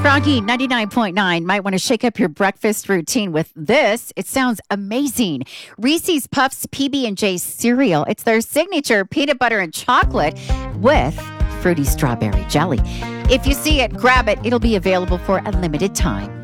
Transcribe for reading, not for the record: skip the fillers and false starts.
Froggy 99.9 might want to shake up your breakfast routine with this. It sounds amazing. Reese's Puffs PB&J cereal. It's their signature peanut butter and chocolate with fruity strawberry jelly. If you see it, grab it. It'll be available for a limited time.